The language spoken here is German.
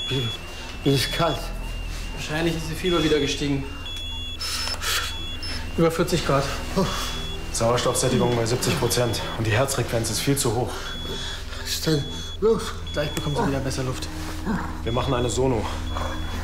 Mir ist kalt. Wahrscheinlich ist Ihr Fieber wieder gestiegen. Über 40 Grad. Sauerstoffsättigung bei 70% und die Herzfrequenz ist viel zu hoch. Was ist denn los? Gleich bekommen Sie wieder besser Luft. Wir machen eine Sono.